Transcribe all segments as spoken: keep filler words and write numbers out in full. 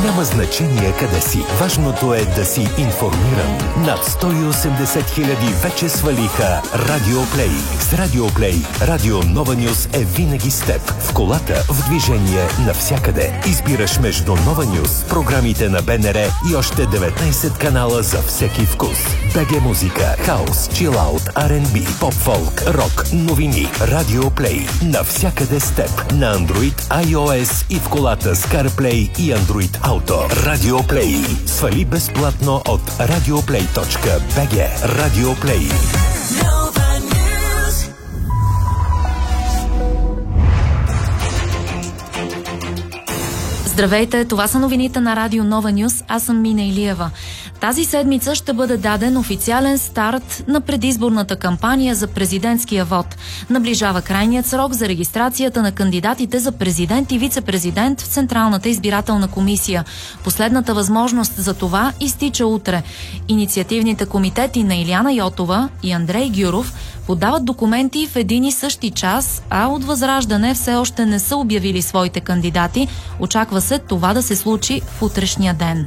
Няма значение къде си. Важното е да си информиран. Над сто и осемдесет хиляди вече свалиха Радио Плей. С Радио Плей, Радио Нова Нюс е винаги с теб. В колата, в движение, навсякъде. Избираш между Нова Нюс, програмите на БНР и още деветнайсет канала за всеки вкус. БГ музика, хаус, чилаут, Ар енд Би, поп-фолк, рок, новини. Радио Плей. Навсякъде с теб. На Android, iOS и в колата с CarPlay и Android Auto. Радио Плей. Свали безплатно от радиоплей точка би джи. Радио Плей. Здравейте, това са новините на Радио Нова Нюс. Аз съм Мина Илиева. Тази седмица ще бъде даден официален старт на предизборната кампания за президентския вод. Наближава крайният срок за регистрацията на кандидатите за президент и вице-президент в Централната избирателна комисия. Последната възможност за това изтича утре. Инициативните комитети на Илияна Йотова и Андрей Гюров подават документи в един и същи час, а от Възраждане все още не са обявили своите кандидати. Очаква се това да се случи в утрешния ден.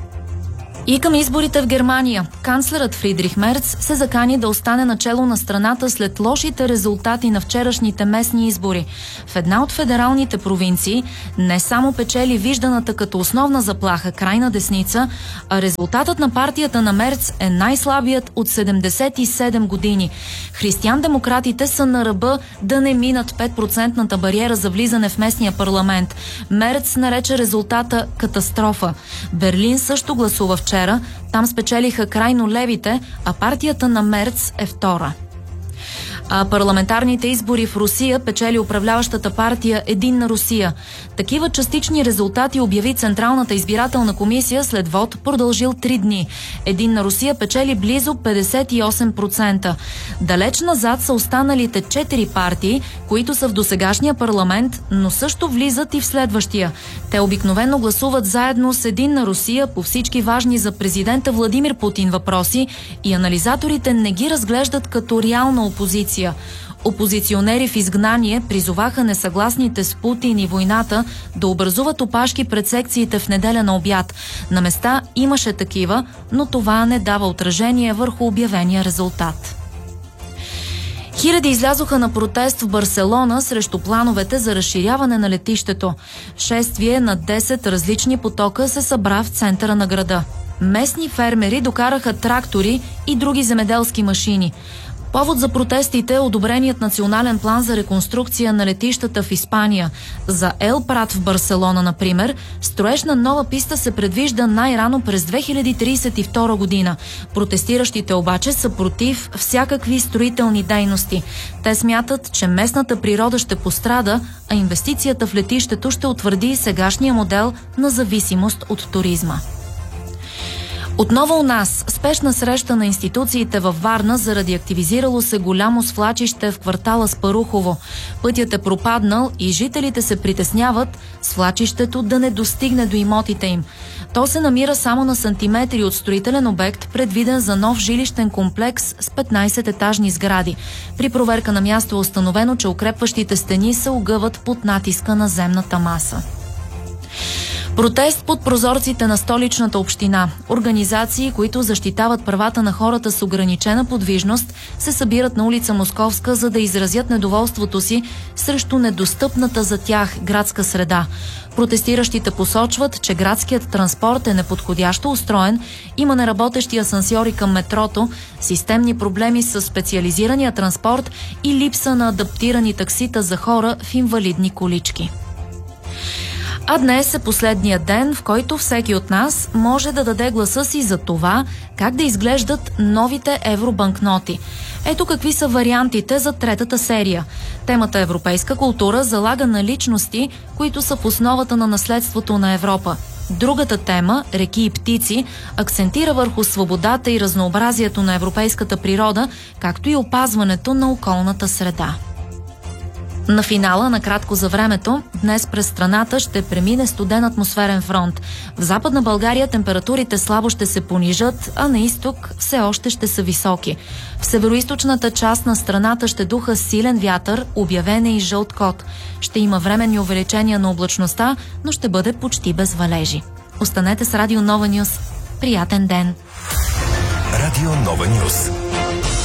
И към изборите в Германия. Канцлерът Фридрих Мерц се закани да остане начело на страната след лошите резултати на вчерашните местни избори. В една от федералните провинции не само печели вижданата като основна заплаха крайна десница, а резултатът на партията на Мерц е най-слабият от седемдесет и седем години. Християн-демократите са на ръба да не минат пет процентната бариера за влизане в местния парламент. Мерц нарече резултата катастрофа. Берлин също гласува вчера. Там спечелиха крайно левите, а партията на Мерц е втора. А парламентарните избори в Русия печели управляващата партия Единна Русия. Такива частични резултати обяви Централната избирателна комисия след вод, продължил три дни. Единна Русия печели близо петдесет и осем процента. Далеч назад са останалите четири партии, които са в досегашния парламент, но също влизат и в следващия. Те обикновено гласуват заедно с Единна Русия по всички важни за президента Владимир Путин въпроси и анализаторите не ги разглеждат като реална опозиция. Опозиционери в изгнание призоваха несъгласните с Путин и войната да образуват опашки пред секциите в неделя на обяд. На места имаше такива, но това не дава отражение върху обявения резултат. Хиляди излязоха на протест в Барселона срещу плановете за разширяване на летището. Шествие на десет различни потока се събра в центъра на града. Местни фермери докараха трактори и други земеделски машини. Повод за протестите е одобреният национален план за реконструкция на летищата в Испания. За Ел Прат в Барселона, например, строеж на нова писта се предвижда най-рано през две хиляди тридесет и втора година. Протестиращите обаче са против всякакви строителни дейности. Те смятат, че местната природа ще пострада, а инвестицията в летището ще утвърди сегашния модел на зависимост от туризма. Отново у нас спешна среща на институциите във Варна заради активизирало се голямо свлачище в квартала Спарухово. Пътят е пропаднал и жителите се притесняват свлачището да не достигне до имотите им. То се намира само на сантиметри от строителен обект, предвиден за нов жилищен комплекс с петнайсет етажни сгради. При проверка на място е установено, че укрепващите стени се огъват под натиска на земната маса. Протест под прозорците на столичната община. Организации, които защитават правата на хората с ограничена подвижност, се събират на улица Московска, за да изразят недоволството си срещу недостъпната за тях градска среда. Протестиращите посочват, че градският транспорт е неподходящо устроен, има неработещи асансьори към метрото, системни проблеми с специализирания транспорт и липса на адаптирани таксита за хора в инвалидни колички. А днес е последният ден, в който всеки от нас може да даде гласа си за това как да изглеждат новите евробанкноти. Ето какви са вариантите за третата серия. Темата европейска култура залага на личности, които са в основата на наследството на Европа. Другата тема, реки и птици, акцентира върху свободата и разнообразието на европейската природа, както и опазването на околната среда. На финала, накратко за времето, днес през страната ще премине студен атмосферен фронт. В Западна България температурите слабо ще се понижат, а на изток все още ще са високи. В североизточната част на страната ще духа силен вятър, обявен е и жълт код. Ще има временни увеличения на облачността, но ще бъде почти без валежи. Останете с Радио Нова Нюс. Приятен ден! Радио Нова Нюс.